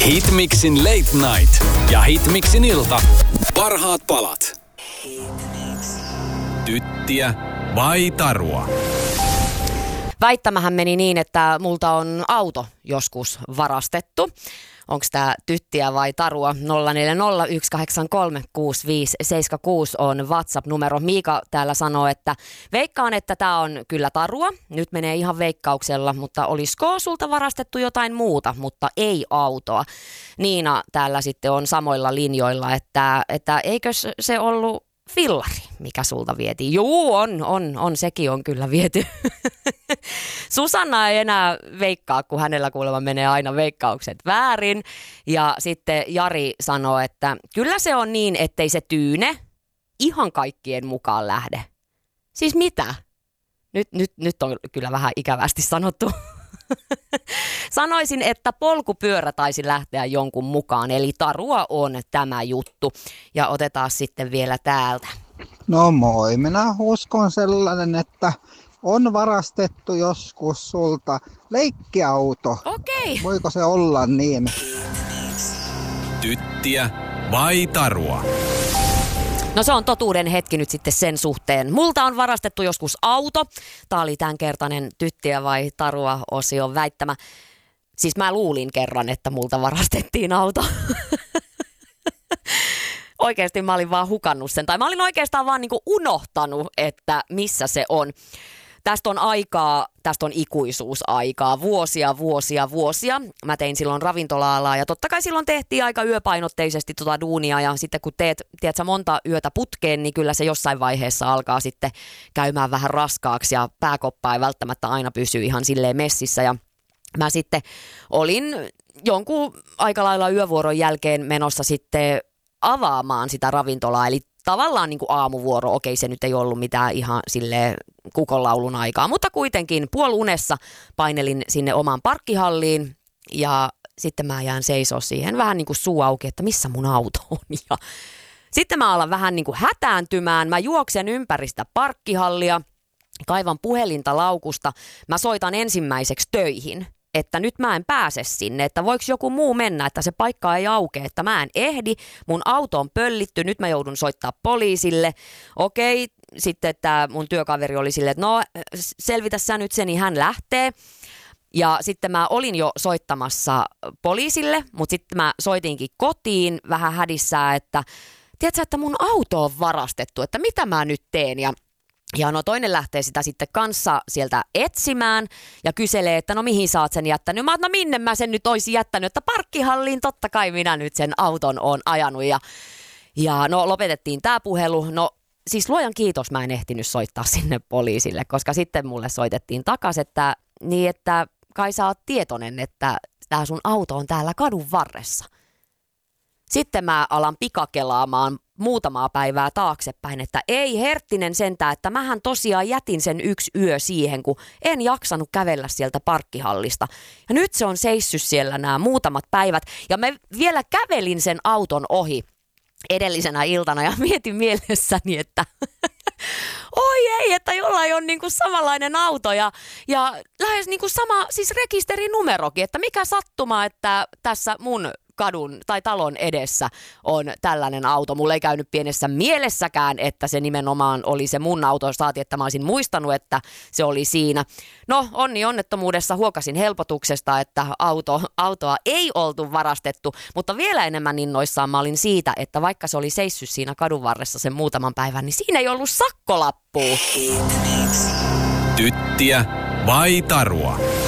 Hitmixin Late Night ja Hitmixin ilta. Parhaat palat. Tyttiä vai tarua? Väittämähän meni niin, että multa on auto joskus varastettu. Onko tämä tyttiä vai tarua? 0401836576 on WhatsApp-numero. Miika täällä sanoo, että veikkaan, että tämä on kyllä tarua. Nyt menee ihan veikkauksella, mutta olisiko sulta varastettu jotain muuta, mutta ei autoa. Niina täällä sitten on samoilla linjoilla, että eikö se ollut fillari, mikä sulta vietiin? Juu, on, sekin on kyllä viety. Susanna ei enää veikkaa, kun hänellä kuulemma menee aina veikkaukset väärin. Ja sitten Jari sanoo, että kyllä se on niin, ettei se Tyyne ihan kaikkien mukaan lähde. Siis mitä? Nyt on kyllä vähän ikävästi sanottu. Sanoisin, että polkupyörä taisi lähteä jonkun mukaan, eli tarua on tämä juttu. Ja otetaan sitten vielä täältä. No moi, minä uskon sellainen, että on varastettu joskus sulta leikkiauto. Okei. Voiko se olla niin? Tyttiä vai tarua? No se on totuuden hetki nyt sitten sen suhteen. Multa on varastettu joskus auto. Tää oli tämänkertainen tyttiä vai tarua -osion väittämä. Siis mä luulin kerran, että multa varastettiin auto. Oikeasti mä olin vaan hukannut sen. Tai mä olin oikeastaan vaan niinku unohtanut, että missä se on. Tästä on ikuisuusaikaa, vuosia. Mä tein silloin ravintola-alaa ja totta kai silloin tehtiin aika yöpainotteisesti duunia ja sitten kun teet sä monta yötä putkeen, niin kyllä se jossain vaiheessa alkaa sitten käymään vähän raskaaksi ja pääkoppa ei välttämättä aina pysy ihan silleen messissä ja mä sitten olin jonkun aika lailla yövuoron jälkeen menossa sitten avaamaan sitä ravintolaa, eli tavallaan niin kuin aamuvuoro. Okei, se nyt ei ollut mitään ihan silleen kukonlaulun aikaa, mutta kuitenkin puolunessa painelin sinne omaan parkkihalliin ja sitten mä jään seisoo siihen vähän niin kuin suu auki, että missä mun auto on. Ja sitten mä alan vähän niin kuin hätääntymään. Mä juoksen ympäri sitä parkkihallia, kaivan puhelinta laukusta. Mä soitan ensimmäiseksi töihin, että nyt mä en pääse sinne, että voiko joku muu mennä, että se paikka ei aukea, että mä en ehdi, mun auto on pöllitty, nyt mä joudun soittaa poliisille. Okei, sitten että mun työkaveri oli silleen, että no selvitä sä nyt se, niin hän lähtee. Ja sitten mä olin jo soittamassa poliisille, mutta sitten mä soitinkin kotiin vähän hädissään, että tiedätkö, että mun auto on varastettu, että mitä mä nyt teen. Ja no toinen lähtee sitä sitten kanssa sieltä etsimään ja kyselee, että no mihin sä oot sen jättänyt. Mä oon, no minne mä sen nyt oisin jättänyt, että parkkihalliin totta kai minä nyt sen auton oon ajanut. Ja no lopetettiin tää puhelu. No siis luojan kiitos mä en ehtinyt soittaa sinne poliisille, koska sitten mulle soitettiin takaisin, että kai sä oot tietoinen, että tää sun auto on täällä kadun varressa. Sitten mä alan pikakelaamaan muutamaa päivää taaksepäin, että ei herttinen sentään, että mähän tosiaan jätin sen yksi yö siihen, kun en jaksanut kävellä sieltä parkkihallista. Ja nyt se on seissyt siellä nämä muutamat päivät ja mä vielä kävelin sen auton ohi edellisenä iltana ja mietin mielessäni, että oi ei, että jollain on niinku samanlainen auto ja lähes niinku sama siis rekisterinumerokin, että mikä sattuma, että tässä mun kadun tai talon edessä on tällainen auto. Mulla ei käynyt pienessä mielessäkään, että se nimenomaan oli se mun auto. Saati, että mä olisin muistanut, että se oli siinä. No, onnettomuudessa huokasin helpotuksesta, että autoa ei oltu varastettu, mutta vielä enemmän innoissaan mä olin siitä, että vaikka se oli seissyt siinä kadun varressa sen muutaman päivän, niin siinä ei ollut sakkolappua. Tyttiä vai tarua?